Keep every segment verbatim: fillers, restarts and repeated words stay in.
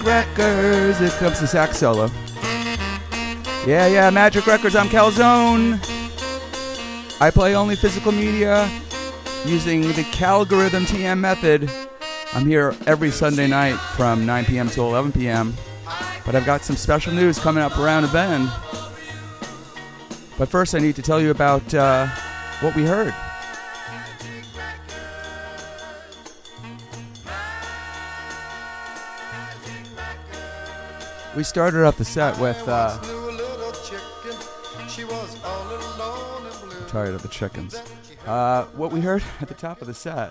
Records. Here comes the sax solo. Yeah, yeah, Magic Records. I'm Calzone. I play only physical media using the Calgorithm T M method. I'm here every Sunday night from nine p.m. to eleven p.m. But I've got some special news coming up around the bend. But first I need to tell you about uh, what we heard. We started off the set with, uh, I'm tired of the chickens. Uh, what we heard at the top of the set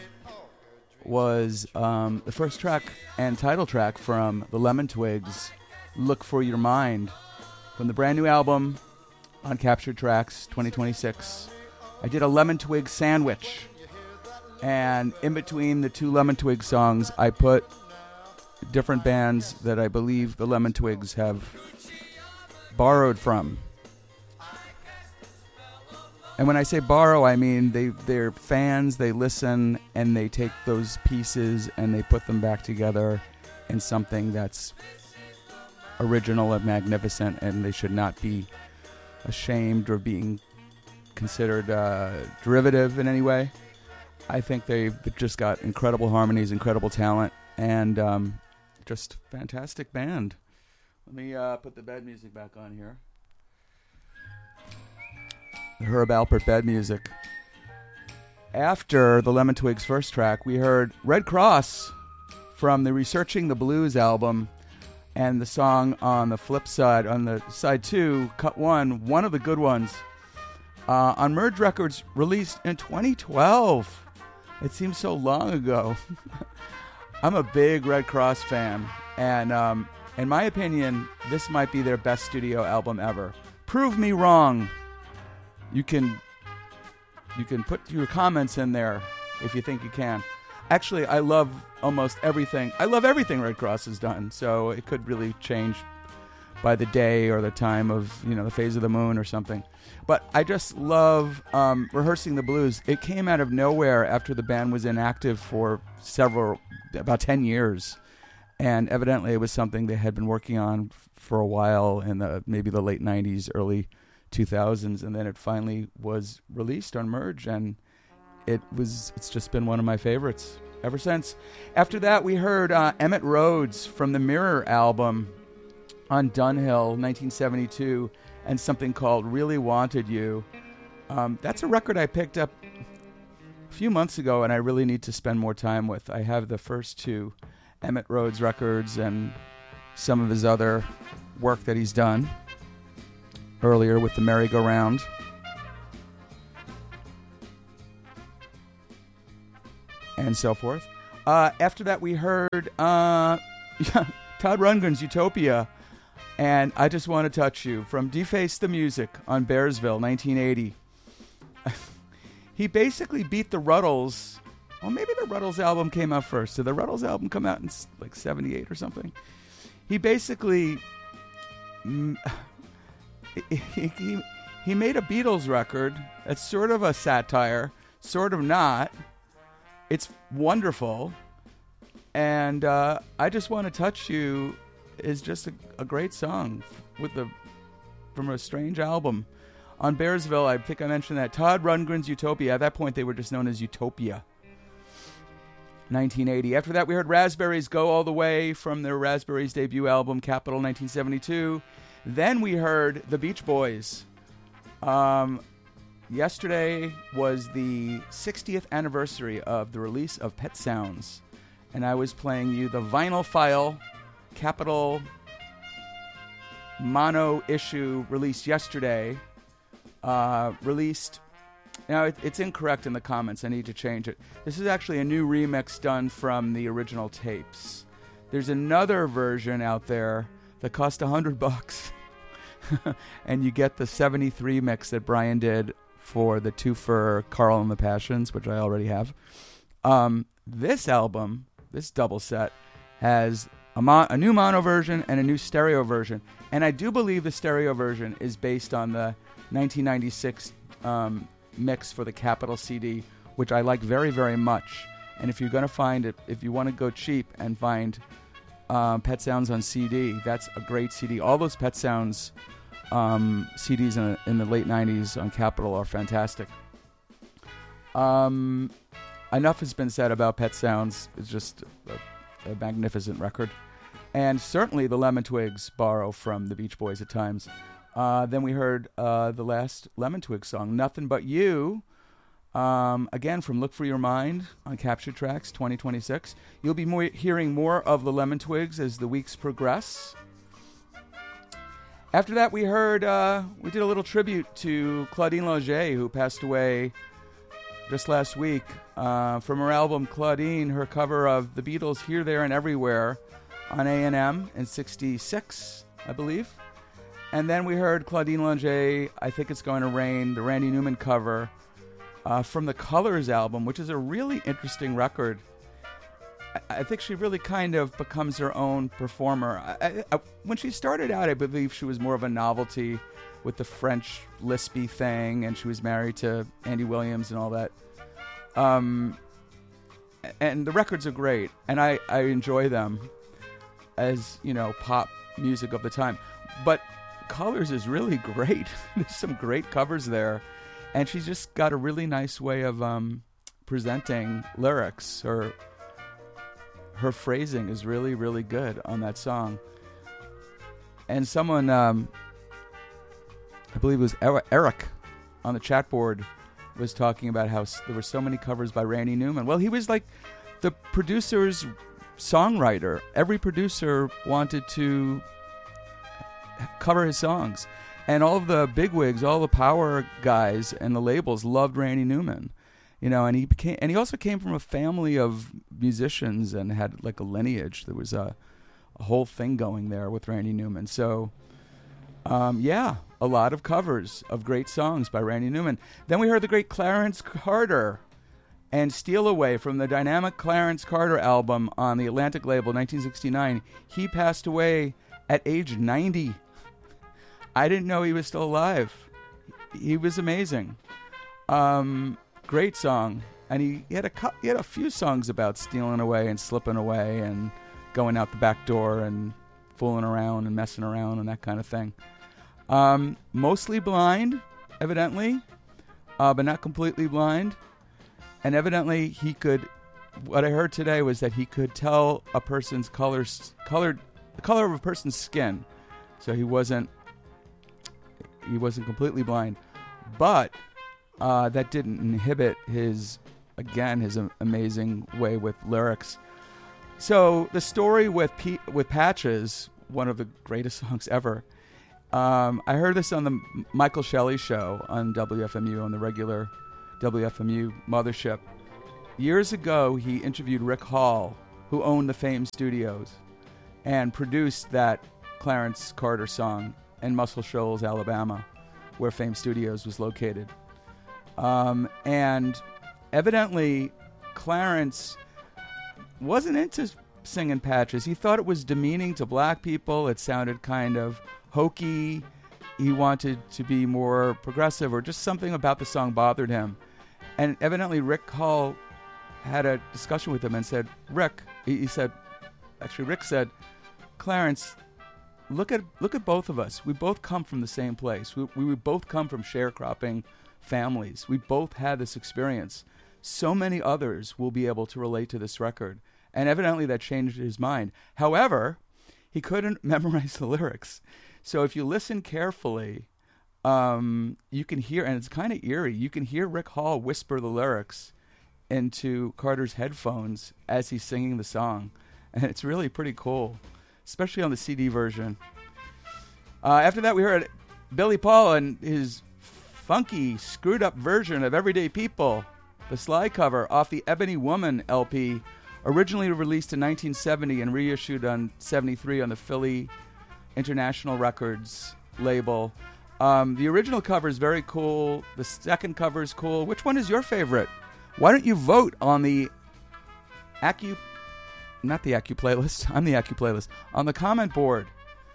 was um, the first track and title track from the Lemon Twigs, Look For Your Mind, from the brand new album on Captured Tracks twenty twenty-six. I did a Lemon Twig sandwich, and in between the two Lemon Twig songs, I put different bands that I believe the Lemon Twigs have borrowed from. And when I say borrow, I mean they, they're fans, they listen, and they take those pieces and they put them back together in something that's original and magnificent, and they should not be ashamed or being considered uh, derivative in any way. I think they've just got incredible harmonies, incredible talent, and um, just fantastic band. Let me uh, put the bed music back on here. The Herb Alpert bed music. After the Lemon Twigs first track, we heard Red Cross from the Researching the Blues album, and the song on the flip side, on the side two, cut one, one of the good ones, uh, on Merge Records, released in twenty twelve. It seems so long ago. I'm a big Red Cross fan, and um, in my opinion, this might be their best studio album ever. Prove me wrong. You can you can put your comments in there if you think you can. Actually, I love almost everything. I love everything Red Cross has done, so it could really change by the day or the time of, you know, the phase of the moon or something. But I just love um, Rehearsing the Blues. It came out of nowhere after the band was inactive for several, about ten years. And evidently it was something they had been working on for a while in the maybe the late nineties, early two thousands. And then it finally was released on Merge, and it was, it's just been one of my favorites ever since. After that, we heard uh, Emmett Rhodes from the Mirror album on Dunhill, nineteen seventy-two, and something called Really Wanted You. Um, that's a record I picked up a few months ago, and I really need to spend more time with. I have the first two Emmett Rhodes records and some of his other work that he's done earlier with the Merry-Go-Round. And so forth. Uh, after that, we heard uh, Todd Rundgren's Utopia, and I Just Want to Touch You from Deface the Music on Bearsville, nineteen eighty. He basically beat the Ruddles. Well, maybe the Ruddles album came out first. Did the Ruddles album come out in like seventy-eight or something? He basically mm, he, he, he made a Beatles record that's sort of a satire, sort of not. It's wonderful, and uh, I Just Want to Touch You is just a, a great song with the from a strange album. On Bearsville, I think I mentioned that. Todd Rundgren's Utopia. At that point, they were just known as Utopia. nineteen eighty. After that, we heard Raspberries Go All the Way from their Raspberries debut album, Capital, nineteen seventy-two. Then we heard the Beach Boys. Um... Yesterday was the sixtieth anniversary of the release of Pet Sounds, and I was playing you the vinyl file Capitol mono issue released yesterday. Uh, released, now it, it's incorrect in the comments. I need to change it. This is actually a new remix done from the original tapes. There's another version out there that cost a hundred bucks, and you get the seventy-three mix that Brian did for the two for Carl and the Passions, which I already have. Um, this album, this double set, has a, mo- a new mono version and a new stereo version. And I do believe the stereo version is based on the nineteen ninety-six um, mix for the Capitol C D, which I like very, very much. And if you're going to find it, if you want to go cheap and find um, Pet Sounds on C D. That's a great C D. All those Pet Sounds um, C Ds in, in the late nineties on Capitol are fantastic. Um, enough has been said about Pet Sounds. It's just a, a magnificent record. And certainly the Lemon Twigs borrow from the Beach Boys at times. Uh, then we heard uh, the last Lemon Twigs song, Nothing But You, um, again from Look For Your Mind on Capture Tracks twenty twenty-six. You'll be more, hearing more of the Lemon Twigs as the weeks progress. After that, we heard, uh, we did a little tribute to Claudine Lauger, who passed away just last week. Uh, from her album Claudine, her cover of The Beatles' Here, There, and Everywhere on A and M in sixty-six, I believe. And then we heard Claudine Lauger, I Think It's Going to Rain, the Randy Newman cover uh, from the Colors album, which is a really interesting record. I, I think she really kind of becomes her own performer. I, I, I, when she started out, I believe she was more of a novelty with the French lispy thing, and she was married to Andy Williams and all that. Um, and the records are great, and I, I enjoy them as, you know, pop music of the time. But Colors is really great. There's some great covers there, and she's just got a really nice way of um, presenting lyrics. Her her phrasing is really, really good on that song. And someone, um, I believe it was Eric on the chat board, was talking about how there were so many covers by Randy Newman. Well, he was like the producer's songwriter. Every producer wanted to cover his songs, and all of the bigwigs, all the power guys and the labels loved Randy Newman, you know. And he became, and he also came from a family of musicians and had like a lineage. There was a, a whole thing going there with Randy Newman. So, um, yeah, a lot of covers of great songs by Randy Newman. Then we heard the great Clarence Carter and Steal Away from the dynamic Clarence Carter album on the Atlantic label, nineteen sixty-nine. He passed away at age ninety. I didn't know he was still alive. He was amazing. Um, great song. And he, he had a cu- he had a few songs about stealing away and slipping away and going out the back door and fooling around and messing around and that kind of thing. Um, mostly blind, evidently, uh, but not completely blind. And evidently he could, what I heard today was that he could tell a person's colors, colored, the color of a person's skin. So he wasn't, he wasn't completely blind, but uh, that didn't inhibit his, again, his amazing way with lyrics. So the story with P- with Patches, one of the greatest songs ever. Um, I heard this on the Michael Shelley show on W F M U, on the regular W F M U mothership. Years ago, he interviewed Rick Hall, who owned the Fame Studios and produced that Clarence Carter song in Muscle Shoals, Alabama, where Fame Studios was located. Um, and evidently, Clarence wasn't into singing Patches. He thought it was demeaning to black people. It sounded kind of hokey. He wanted to be more progressive, or just something about the song bothered him. And evidently, Rick Hall had a discussion with him and said, Rick, he, he said, actually, Rick said, Clarence, Look at look at both of us. We both come from the same place. We, we both come from sharecropping families. We both had this experience. So many others will be able to relate to this record. And evidently that changed his mind. However, he couldn't memorize the lyrics. So if you listen carefully, um, you can hear, and it's kind of eerie, you can hear Rick Hall whisper the lyrics into Carter's headphones as he's singing the song. And it's really pretty cool, especially on the C D version. Uh, after that, we heard Billy Paul and his funky, screwed-up version of Everyday People, the Sly cover off the Ebony Woman L P, originally released in nineteen seventy and reissued on seventy-three on the Philly International Records label. Um, the original cover is very cool. The second cover is cool. Which one is your favorite? Why don't you vote on the Acu... Not the Acu playlist. I'm the Acu playlist. On the comment board.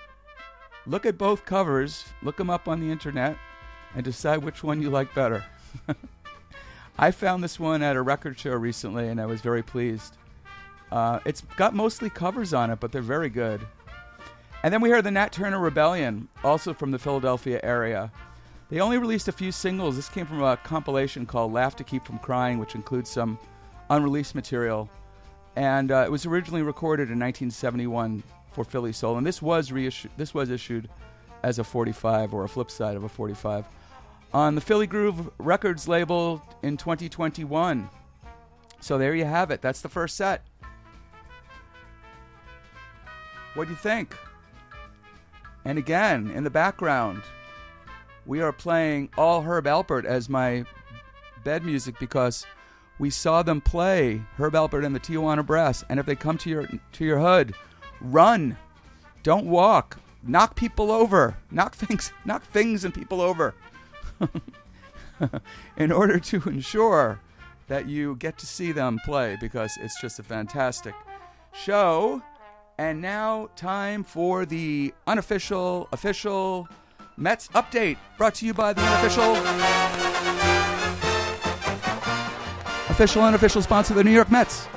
Look at both covers. Look them up on the internet and decide which one you like better. I found this one at a record show recently, and I was very pleased. Uh, it's got mostly covers on it, but they're very good. And then we heard the Nat Turner Rebellion, also from the Philadelphia area. They only released a few singles. This came from a compilation called Laugh to Keep From Crying, which includes some unreleased material. And uh, it was originally recorded in nineteen seventy-one for Philly Soul. And this was reissued. This was issued as a forty-five, or a flip side of a forty-five, on the Philly Groove Records label in twenty twenty-one. So there you have it. That's the first set. What do you think? And again, in the background, we are playing all Herb Alpert as my bed music because we saw them play Herb Alpert and the Tijuana Brass. And if they come to your to your hood, run, don't walk, knock people over, knock things, knock things and people over, in order to ensure that you get to see them play, because it's just a fantastic show. And now, time for the unofficial, official Mets update, brought to you by the unofficial, official, unofficial sponsor of the New York Mets.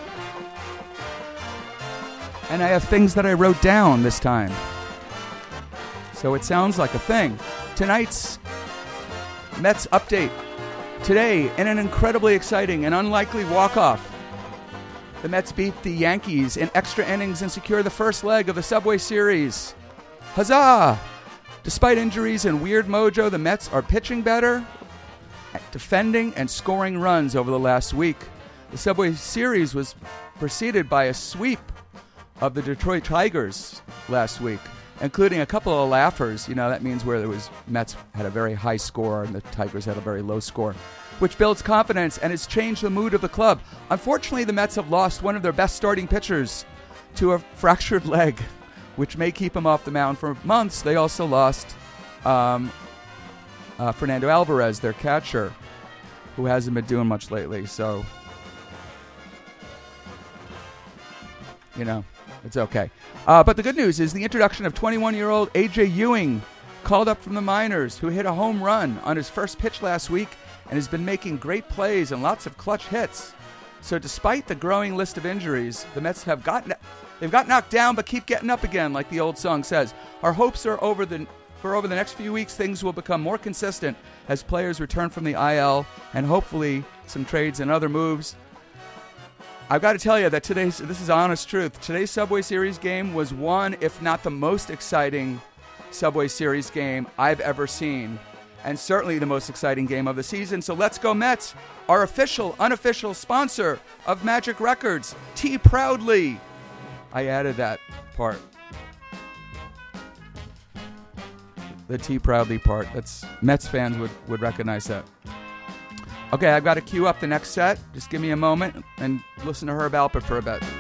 And I have things that I wrote down this time, so it sounds like a thing. Tonight's Mets update. Today, in an incredibly exciting and unlikely walk-off, the Mets beat the Yankees in extra innings and secure the first leg of the Subway Series. Huzzah! Despite injuries and weird mojo, the Mets are pitching better, defending, and scoring runs over the last week. The Subway Series was preceded by a sweep of the Detroit Tigers last week, including a couple of laughers. You know, that means where there was Mets had a very high score and the Tigers had a very low score, which builds confidence and has changed the mood of the club. Unfortunately, the Mets have lost one of their best starting pitchers to a fractured leg, which may keep him off the mound for months. They also lost um, uh, Fernando Alvarez, their catcher, who hasn't been doing much lately. So, you know, it's okay. Uh, but the good news is the introduction of twenty-one-year-old A J Ewing, called up from the minors, who hit a home run on his first pitch last week and has been making great plays and lots of clutch hits. So despite the growing list of injuries, the Mets have gotten they've got knocked down but keep getting up again, like the old song says. Our hopes are over the for over the next few weeks, things will become more consistent as players return from the I L and hopefully some trades and other moves. I've got to tell you that today's this is honest truth. Today's Subway Series game was one, if not the most exciting Subway Series game I've ever seen, and certainly the most exciting game of the season. So let's go Mets, our official, unofficial sponsor of Magic Records, T Proudly. I added that part. The T Proudly part. That's Mets fans would, would recognize that. Okay, I've got to queue up the next set. Just give me a moment and listen to Herb Alpert for a bit.